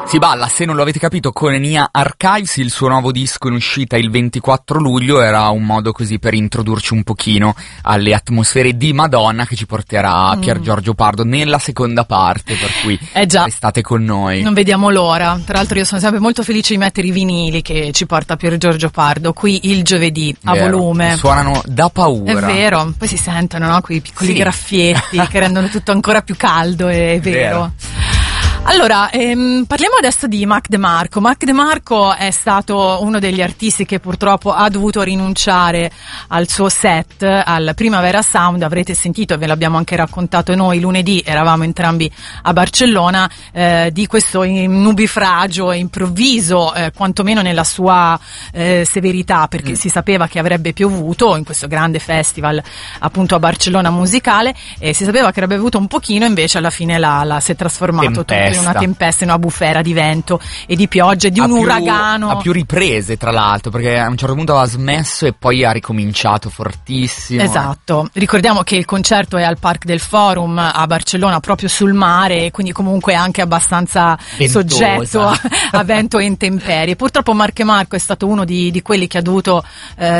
Si balla, se non lo avete capito, con Nia Archives, il suo nuovo disco in uscita il 24 luglio, era un modo così per introdurci un pochino alle atmosfere di Madonna che ci porterà Pier Giorgio Pardo nella seconda parte, per cui restate con noi. Non vediamo l'ora, tra l'altro io sono sempre molto felice di mettere i vinili che ci porta Pier Giorgio Pardo, qui il giovedì, a volume. Suonano da paura. È vero, poi si sentono, no? Quei piccoli graffietti che rendono tutto ancora più caldo, è vero. Allora, parliamo adesso di Mac DeMarco. Mac DeMarco è stato uno degli artisti che purtroppo ha dovuto rinunciare al suo set al Primavera Sound. Avrete sentito, e ve l'abbiamo anche raccontato noi lunedì, eravamo entrambi a Barcellona, di questo nubifragio improvviso, quantomeno nella sua severità, perché si sapeva che avrebbe piovuto in questo grande festival appunto a Barcellona musicale, e si sapeva che avrebbe avuto un pochino, invece alla fine si è trasformato tutto in una tempesta, in una bufera di vento e di pioggia e di un uragano. A più riprese, tra l'altro, perché a un certo punto aveva smesso e poi ha ricominciato fortissimo. Esatto. Ricordiamo che il concerto è al Parc del Forum a Barcellona, proprio sul mare, quindi comunque anche abbastanza ventosa, soggetto a vento e intemperie. Purtroppo Marc DeMarco è stato uno di quelli che ha dovuto